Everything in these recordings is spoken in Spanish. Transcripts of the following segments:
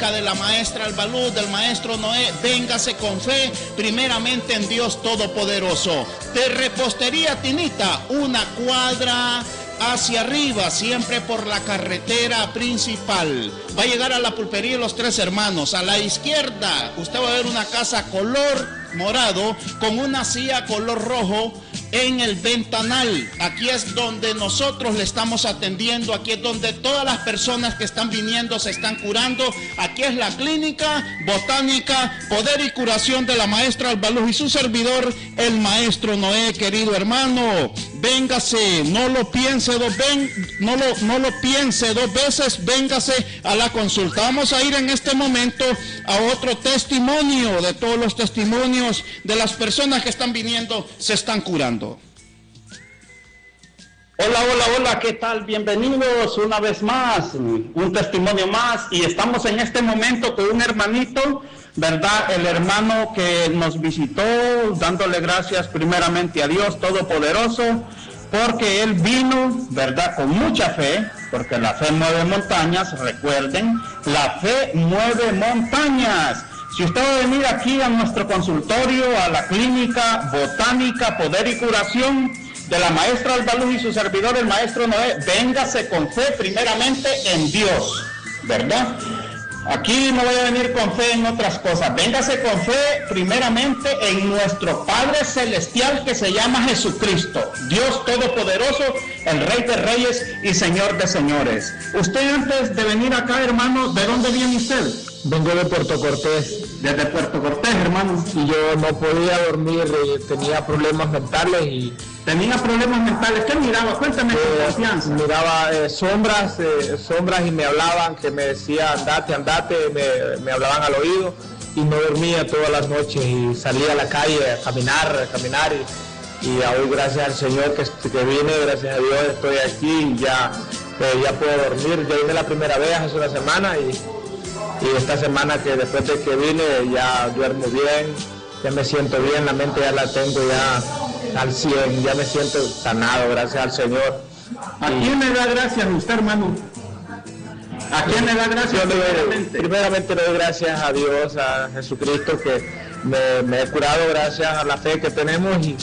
de la maestra Albaluz, del maestro Noé. Véngase con fe, primeramente en Dios Todopoderoso. De Repostería Tinita, una cuadra hacia arriba, siempre por la carretera principal. Va a llegar a la pulpería Los Tres Hermanos. A la izquierda, usted va a ver una casa color morado con una silla color rojo en el ventanal. Aquí es donde nosotros le estamos atendiendo, aquí es donde todas las personas que están viniendo se están curando. Aquí es la clínica botánica Poder y Curación de la maestra Albaluz y su servidor, el maestro Noé. Querido hermano, véngase, no lo piense dos veces, véngase a la consulta. Vamos a ir en este momento a otro testimonio de todos los testimonios de las personas que están viniendo, se están curando. Hola, ¿qué tal? Bienvenidos una vez más, un testimonio más, y estamos en este momento con un hermanito, ¿verdad? El hermano que nos visitó, dándole gracias primeramente a Dios Todopoderoso, porque él vino, ¿verdad? Con mucha fe, porque la fe mueve montañas, recuerden, la fe mueve montañas. Si usted va a venir aquí a nuestro consultorio, a la clínica botánica Poder y Curación de la maestra Albaluz y su servidor, el maestro Noé, véngase con fe primeramente en Dios, ¿verdad? Aquí no voy a venir con fe en otras cosas, véngase con fe primeramente en nuestro Padre Celestial que se llama Jesucristo, Dios Todopoderoso, el Rey de Reyes y Señor de Señores. Usted, antes de venir acá, hermano, ¿de dónde viene usted? Vengo de Puerto Cortés. Desde Puerto Cortés, hermano. Y yo no podía dormir, tenía problemas mentales y... ¿Tenía problemas mentales? ¿Qué miraba? Cuéntame con confianza. Miraba sombras y me hablaban, que me decían andate, me hablaban al oído y no dormía todas las noches y salía a la calle a caminar y hoy gracias al Señor que vine, gracias a Dios estoy aquí y ya puedo dormir. Ya vine la primera vez hace una semana y esta semana que después de que vine ya duermo bien, ya me siento bien, la mente ya la tengo ya al 100, ya me siento sanado, gracias al Señor. ¿A quién le da gracias usted, hermano? ¿A quién le da gracias primeramente le doy gracias a Dios, a Jesucristo, que me he curado gracias a la fe que tenemos y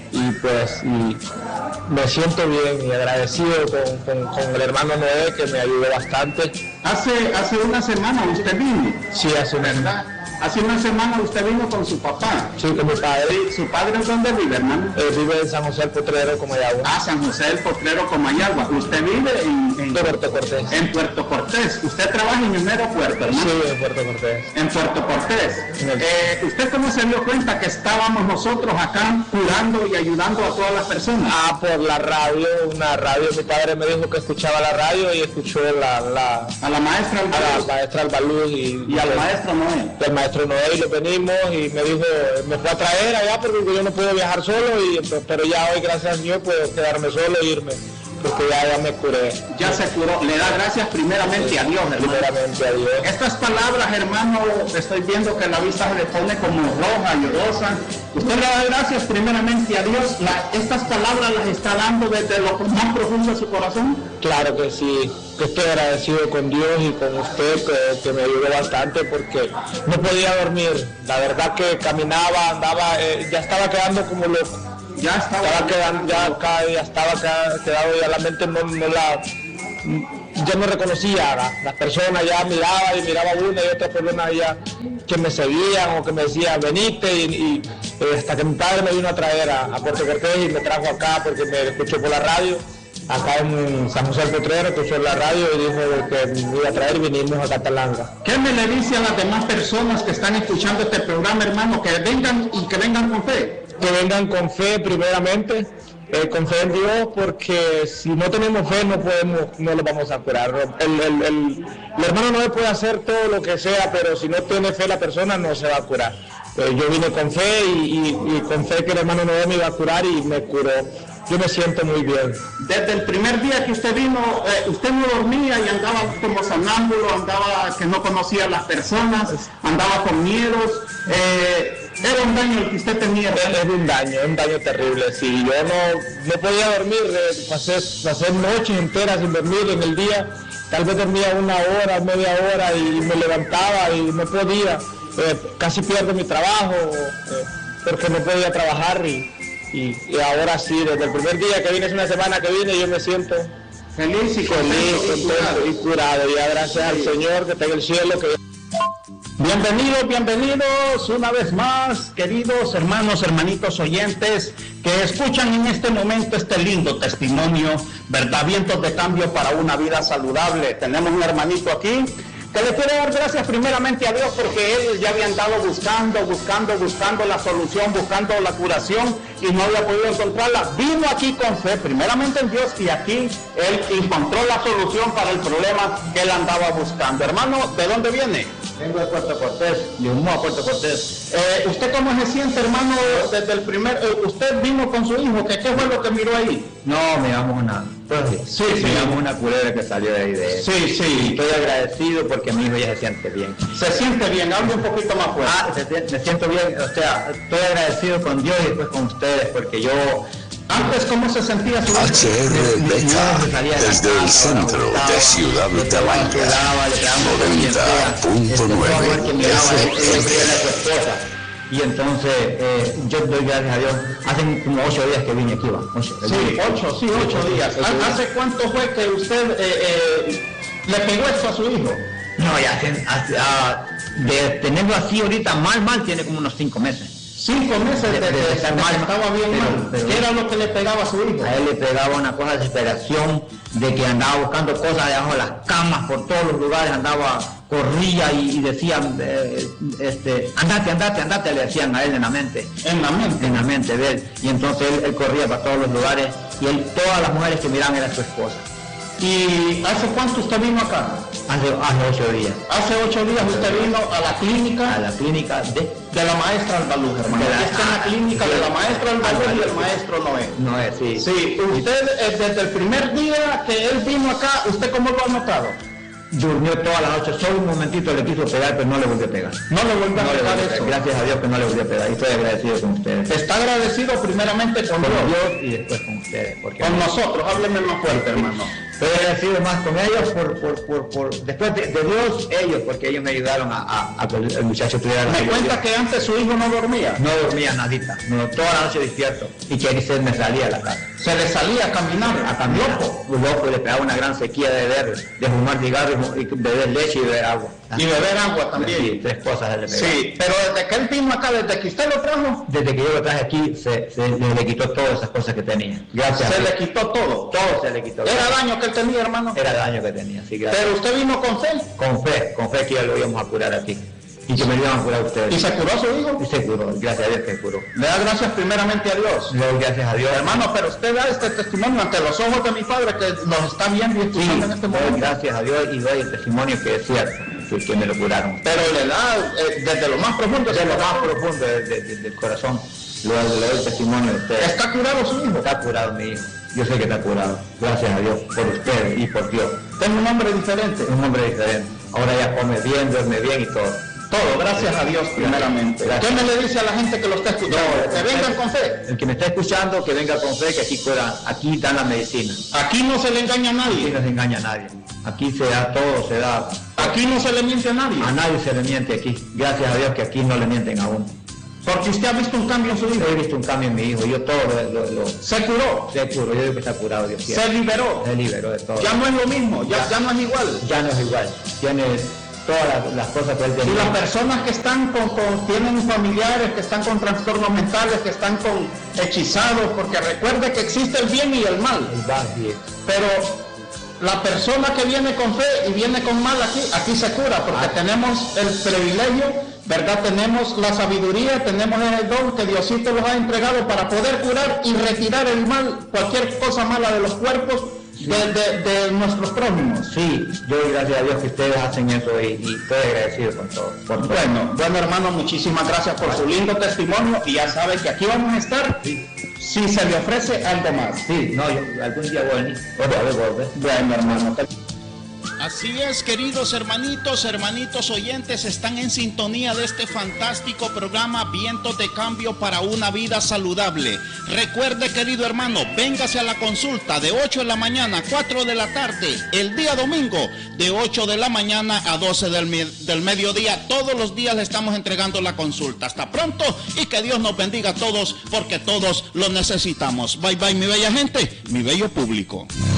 me siento bien y agradecido con el hermano Noé, que me ayudó bastante. Hace una semana usted vino. Sí, hace una semana. Hace una semana usted vino con su papá. Sí, con mi padre. ¿Su padre es dónde vive, hermano? Vive en San José el Potrero, Comayagua. San José el Potrero, Comayagua. ¿Usted vive en Puerto Cortés? En Puerto Cortés. ¿Usted trabaja en el mero puerto, hermano? Sí, en Puerto Cortés. En Puerto Cortés. ¿Usted cómo se dio cuenta que estábamos nosotros acá curando y ayudando a todas las personas? Por la radio, una radio. Mi padre me dijo que escuchaba la radio y escuchó a la maestra Albaluz y al maestro Noé. El maestro Noé, y lo venimos y me dijo, me fue a traer allá porque yo no puedo viajar solo, pero ya hoy gracias a Dios puedo quedarme solo e irme, porque ya me curé. Ya se curó. Le da gracias primeramente a Dios, hermano. Primeramente a Dios. Estas palabras, hermano, estoy viendo que la vista se le pone como roja, llorosa. Usted le da gracias primeramente a Dios. Estas palabras las está dando desde lo más profundo de su corazón. Claro que sí, que estoy agradecido con Dios y con usted, que me ayudó bastante porque no podía dormir. La verdad que caminaba, andaba, ya estaba quedando como loco. Ya estaba quedado, ya la mente ya no reconocía a las personas, ya miraba una y otra persona ya que me seguían o que me decían venite y hasta que mi padre me vino a traer a Puerto Cortés y me trajo acá porque me escuchó por la radio, acá en San José del Potrero, escuchó en la radio y dijo que me iba a traer y vinimos a Catalanga. ¿Qué me le dice a las demás personas que están escuchando este programa, hermano, que vengan con fe? Que vengan con fe primeramente, con fe en Dios, porque si no tenemos fe no lo vamos a curar. El hermano no puede hacer todo lo que sea, pero si no tiene fe la persona no se va a curar. Yo vine con fe y con fe que el hermano Noé me iba a curar y me curó. Yo me siento muy bien. Desde el primer día que usted vino, usted no dormía y andaba como sonámbulo, andaba que no conocía a las personas, andaba con miedos. Era un daño el que usted tenía. Es un daño terrible, sí. Yo no podía dormir, pasé noches enteras sin dormir en el día tal vez dormía una hora, media hora y me levantaba y no podía, casi pierdo mi trabajo porque no podía trabajar y ahora sí, desde el primer día que vine, es una semana que vine, yo me siento feliz y contento y curado, ya gracias al Señor que está en el cielo. Bienvenidos una vez más, queridos hermanos, hermanitos oyentes que escuchan en este momento este lindo testimonio, ¿verdad? Vientos de cambio para una vida saludable. Tenemos un hermanito aquí que le quiere dar gracias primeramente a Dios porque él ya había andado buscando la solución, buscando la curación y no había podido encontrarla. Vino aquí con fe, primeramente en Dios, y aquí él encontró la solución para el problema que él andaba buscando. Hermano, ¿de dónde viene? Vengo de Puerto Cortés, de Humó, Puerto Cortés. ¿Usted cómo se siente, hermano, desde el primer... usted vino con su hijo, ¿qué fue lo que miró ahí? No, miramos una... Sí. Miramos una culebra que salió de ahí de él. Sí. Estoy agradecido porque mi hijo ya se siente bien. Se siente bien, hable un poquito más fuerte. Me siento bien, o sea, estoy agradecido con Dios y después con ustedes porque yo... Antes, ¿cómo se sentía su hijo? HR Beca, desde el centro de Ciudad Talancas, 90.9 FM. Y entonces yo doy gracias a Dios. Hace como 8 días que vine aquí, va. 8 días. ¿Hace cuánto fue que usted le pegó esto a su hijo? No, ya de tenerlo así ahorita mal, tiene como unos 5 meses. 5 meses de estar mal, estaba bien mal. ¿Qué era lo que le pegaba a su hijo? A él le pegaba una cosa de desesperación, de que andaba buscando cosas debajo de las camas, por todos los lugares, corría y decían, andate, le decían a él en la mente. En la mente de él. Y entonces él corría para todos los lugares y todas las mujeres que miraban eran su esposa. ¿Y hace cuánto usted vino acá? Hace 8 días. Hace 8 días usted vino a la clínica. A la clínica de la maestra Albaluz, hermano. Está en la clínica de la maestra Albaluz y el maestro Noé. Noé, sí. Sí, usted desde el primer día que él vino acá, ¿usted cómo lo ha notado? Durmió toda la noche, solo un momentito le quiso pegar, pero no le volvió a pegar. No le volvió a pegar eso. Gracias a Dios que no le volvió a pegar y estoy agradecido con ustedes. Está agradecido primeramente con Dios y después con ustedes. Con nosotros, hábleme más fuerte, hermano. Estoy agradecido más con ellos después de Dios, ellos, porque ellos me ayudaron a que el muchacho tuviera la solución. Me cuenta que antes su hijo no dormía. No dormía nadita, toda la noche despierto y que se me salía de la casa. Se le salía a caminar. Loco, le pegaba una gran sequía de fumar cigarros y beber leche y beber agua. Y beber agua también. Sí, 3 cosas le pegaba. Sí, pero desde que él vino acá, desde que usted lo trajo. Desde que yo lo traje aquí, se le quitó todas esas cosas que tenía. Gracias. Se le quitó todo. Todo se le quitó. ¿Era daño que él tenía, hermano? Era daño que tenía, sí, gracias. Pero usted vino con fe. Con fe que ya lo íbamos a curar aquí. Y que me lo iban a curar ustedes. ¿Y se curó su hijo? Y se curó, gracias a Dios que curó. Le da gracias primeramente a Dios. Le doy gracias a Dios. Hermano, pero usted da este testimonio ante los ojos de mi padre que nos está viendo y escuchando en este momento. Gracias a Dios y doy el testimonio que es cierto, que me lo curaron. Pero le da desde lo más profundo. Desde lo más profundo del corazón. Le doy el testimonio de ustedes. ¿Está curado su hijo? Está curado mi hijo. Yo sé que está curado. Gracias a Dios por ustedes y por Dios. Tengo un nombre diferente. Un nombre diferente. Ahora ya come bien, duerme bien y todo. Todo, gracias a Dios primeramente. Gracias. ¿Qué me le dice a la gente que lo está escuchando? Que vengan con fe. El que me está escuchando, que venga con fe, que aquí curan, aquí dan la medicina. Aquí no se le engaña a nadie. Aquí no se engaña a nadie. Aquí se da todo, se da. Aquí no se le miente a nadie. A nadie se le miente aquí. Gracias a Dios que aquí no le mienten a uno. Porque usted ha visto un cambio en su hijo. He visto un cambio en mi hijo. Yo todo se curó. Se curó. Yo digo que está curado, Dios quiere. Se liberó. Se liberó de todo. Ya no es lo mismo. Ya no es igual. Ya no es igual. Tiene todas las cosas que él tenía. Y las personas que están tienen familiares que están con trastornos mentales, que están con hechizados, porque recuerde que existe el bien y el mal. Pero la persona que viene con fe y viene con mal aquí se cura, porque tenemos el privilegio, ¿verdad? Tenemos la sabiduría, tenemos el don que Diosito nos ha entregado para poder curar y retirar el mal, cualquier cosa mala de los cuerpos. Sí. De nuestros prójimos. Sí, yo doy gracias a Dios que ustedes hacen eso y estoy agradecido con todo. Bueno hermano, muchísimas gracias por su lindo testimonio y ya saben que aquí vamos a estar si se le ofrece algo más. Sí, no, yo algún día voy a venir. Bueno, hermano. Así es, queridos hermanitos oyentes, están en sintonía de este fantástico programa Vientos de Cambio para una vida saludable. Recuerde, querido hermano, véngase a la consulta de 8 de la mañana a 4 de la tarde, el día domingo, de 8 de la mañana a 12 del mediodía. Todos los días le estamos entregando la consulta. Hasta pronto y que Dios nos bendiga a todos, porque todos lo necesitamos. Bye bye, mi bella gente, mi bello público.